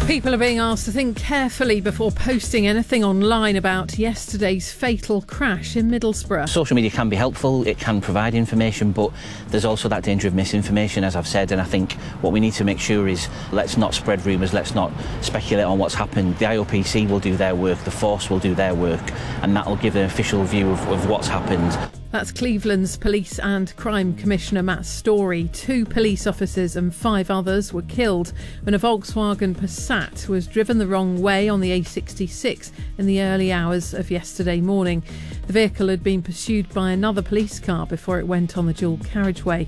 People are being asked to think carefully before posting anything online about yesterday's fatal crash in Middlesbrough. Social media can be helpful, it can provide information, but there's also that danger of misinformation, as I've said, and I think what we need to make sure is let's not spread rumours, let's not speculate on what's happened. The IOPC will do their work, the Force will do their work, and that will give an official view of what's happened. That's Cleveland's Police and Crime Commissioner Matt Story. 2 police officers and 5 others were killed when a Volkswagen Passat was driven the wrong way on the A66 in the early hours of yesterday morning. The vehicle had been pursued by another police car before it went on the dual carriageway.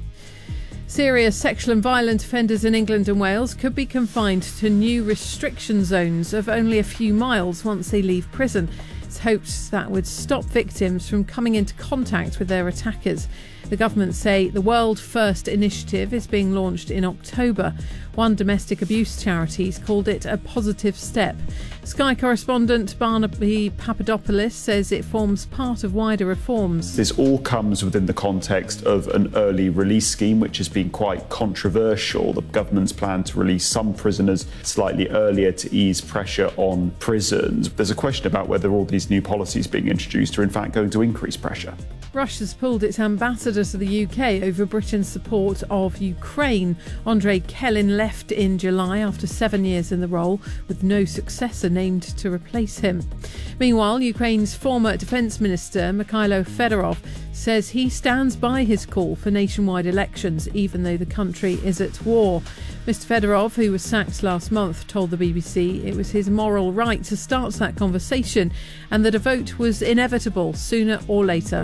Serious sexual and violent offenders in England and Wales could be confined to new restriction zones of only a few miles once they leave prison. It's hoped that would stop victims from coming into contact with their attackers. The government say the World First initiative is being launched in October. One domestic abuse charity has called it a positive step. Sky correspondent Barnaby Papadopoulos says it forms part of wider reforms. This all comes within the context of an early release scheme, which has been quite controversial. The government's plan to release some prisoners slightly earlier to ease pressure on prisons. There's a question about whether all these new policies being introduced are in fact going to increase pressure. Russia's pulled its ambassador to the UK over Britain's support of Ukraine. Andrei Kelin left in July after 7 years in the role, with no successor named to replace him. Meanwhile, Ukraine's former Defence Minister Mikhailo Fedorov says he stands by his call for nationwide elections, even though the country is at war. Mr Fedorov, who was sacked last month, told the BBC it was his moral right to start that conversation and that a vote was inevitable sooner or later.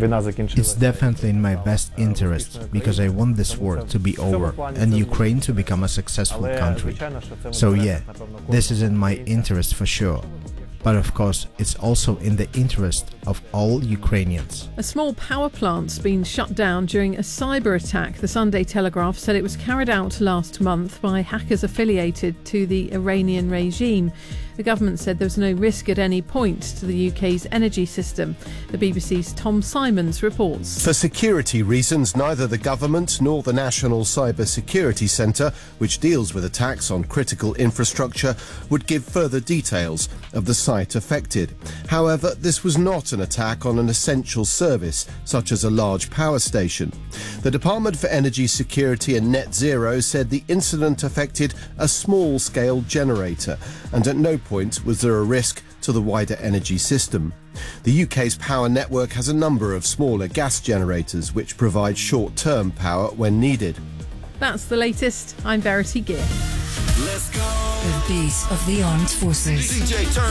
It's definitely in my best interest because I want this war to be over and Ukraine to become a successful country. So yeah, this is in my interest for sure. But of course, it's also in the interest of all Ukrainians. A small power plant's been shut down during a cyber attack. The Sunday Telegraph said it was carried out last month by hackers affiliated to the Iranian regime. The government said there was no risk at any point to the UK's energy system. The BBC's Tom Simons reports. For security reasons, neither the government nor the National Cyber Security Centre, which deals with attacks on critical infrastructure, would give further details of the site affected. However, this was not an attack on an essential service, such as a large power station. The Department for Energy Security and Net Zero said the incident affected a small-scale generator, and at no point was there a risk to the wider energy system. The UK's power network has a number of smaller gas generators which provide short-term power when needed. That's the latest. I'm Verity Gear. Let's go. The beat of the armed forces. DJ, turn